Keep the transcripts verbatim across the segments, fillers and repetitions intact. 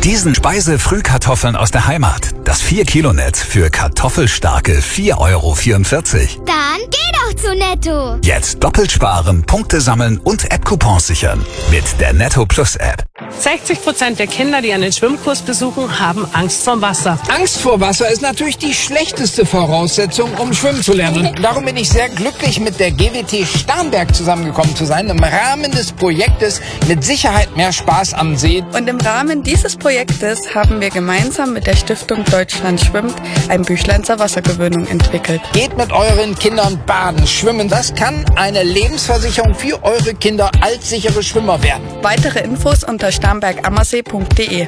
diesen Speise-Frühkartoffeln aus der Heimat. Das vier Kilo Netz für kartoffelstarke vier Euro vierundvierzig. Dann geh doch zu Netto. Jetzt doppelt sparen, Punkte sammeln und App-Coupons sichern. Mit der Netto Plus App. sechzig Prozent der Kinder, die einen Schwimmkurs besuchen, haben Angst vor Wasser. Angst vor Wasser ist natürlich die schlechteste Voraussetzung, um schwimmen zu lernen. Und darum bin ich sehr glücklich, mit der G W T Starnberg zusammengekommen zu sein, im Rahmen des Projektes Mit Sicherheit mehr Spaß am See. Und im Rahmen dieses Projektes haben wir gemeinsam mit der Stiftung Deutschland schwimmt ein Büchlein zur Wassergewöhnung entwickelt. Geht mit euren Kindern baden, schwimmen. Das kann eine Lebensversicherung für eure Kinder als sichere Schwimmer werden. Weitere Infos unter starnberg ammersee punkt de.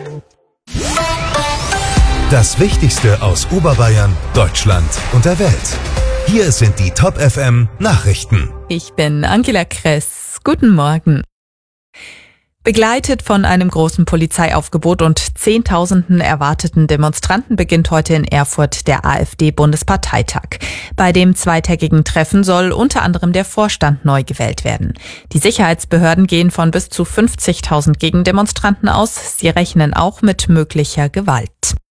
Das Wichtigste aus Oberbayern, Deutschland und der Welt. Hier sind die Top F M Nachrichten. Ich bin Angela Kress. Guten Morgen. Begleitet von einem großen Polizeiaufgebot und Zehntausenden erwarteten Demonstranten beginnt heute in Erfurt der AfD-Bundesparteitag. Bei dem zweitägigen Treffen soll unter anderem der Vorstand neu gewählt werden. Die Sicherheitsbehörden gehen von bis zu fünfzigtausend Gegendemonstranten aus. Sie rechnen auch mit möglicher Gewalt.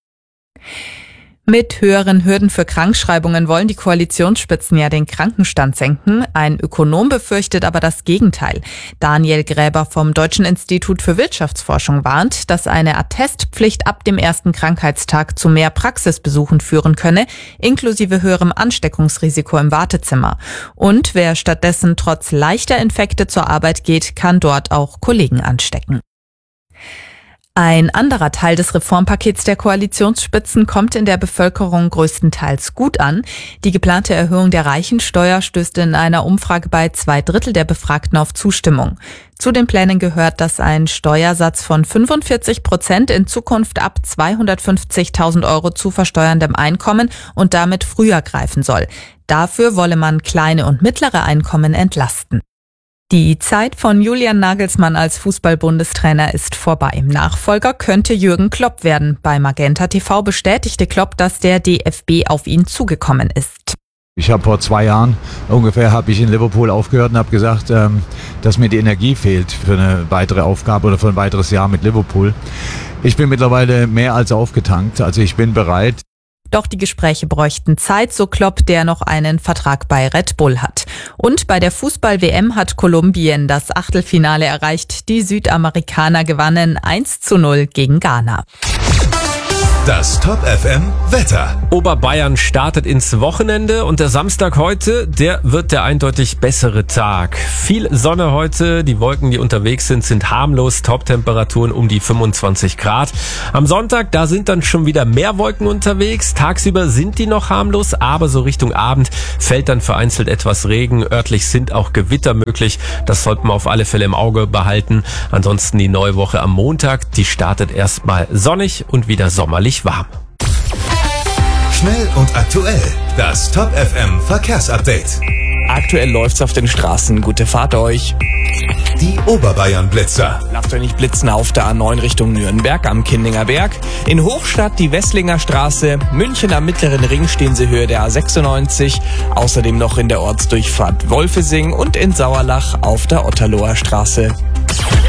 Mit höheren Hürden für Krankschreibungen wollen die Koalitionsspitzen ja den Krankenstand senken. Ein Ökonom befürchtet aber das Gegenteil. Daniel Gräber vom Deutschen Institut für Wirtschaftsforschung warnt, dass eine Attestpflicht ab dem ersten Krankheitstag zu mehr Praxisbesuchen führen könne, inklusive höherem Ansteckungsrisiko im Wartezimmer. Und wer stattdessen trotz leichter Infekte zur Arbeit geht, kann dort auch Kollegen anstecken. Ein anderer Teil des Reformpakets der Koalitionsspitzen kommt in der Bevölkerung größtenteils gut an. Die geplante Erhöhung der Reichensteuer stößt in einer Umfrage bei zwei Drittel der Befragten auf Zustimmung. Zu den Plänen gehört, dass ein Steuersatz von fünfundvierzig Prozent in Zukunft ab zweihundertfünfzigtausend Euro zu versteuerndem Einkommen und damit früher greifen soll. Dafür wolle man kleine und mittlere Einkommen entlasten. Die Zeit von Julian Nagelsmann als Fußball-Bundestrainer ist vorbei. Nachfolger könnte Jürgen Klopp werden. Bei Magenta T V bestätigte Klopp, dass der D F B auf ihn zugekommen ist. Ich habe vor zwei Jahren ungefähr habe ich in Liverpool aufgehört und habe gesagt, ähm, dass mir die Energie fehlt für eine weitere Aufgabe oder für ein weiteres Jahr mit Liverpool. Ich bin mittlerweile mehr als aufgetankt, also ich bin bereit. Doch die Gespräche bräuchten Zeit, so Klopp, der noch einen Vertrag bei Red Bull hat. Und bei der Fußball-W M hat Kolumbien das Achtelfinale erreicht. Die Südamerikaner gewannen eins zu null gegen Ghana. Das Top F M Wetter. Oberbayern startet ins Wochenende und der Samstag heute, der wird der eindeutig bessere Tag. Viel Sonne heute, die Wolken, die unterwegs sind, sind harmlos, Toptemperaturen um die fünfundzwanzig Grad. Am Sonntag, da sind dann schon wieder mehr Wolken unterwegs. Tagsüber sind die noch harmlos, aber so Richtung Abend fällt dann vereinzelt etwas Regen. Örtlich sind auch Gewitter möglich. Das sollten wir auf alle Fälle im Auge behalten. Ansonsten die neue Woche am Montag, die startet erstmal sonnig und wieder sommerlich warm. Schnell und aktuell. Das Top F M Verkehrsupdate. Aktuell läuft's auf den Straßen. Gute Fahrt euch. Die Oberbayern Blitzer. Lasst euch nicht blitzen auf der A neun Richtung Nürnberg am Kindinger Berg. In Hochstadt die Wesslinger Straße. München am Mittleren Ring stehen sie Höhe der A sechsundneunzig. Außerdem noch in der Ortsdurchfahrt Wolfesing und in Sauerlach auf der Otterloher Straße.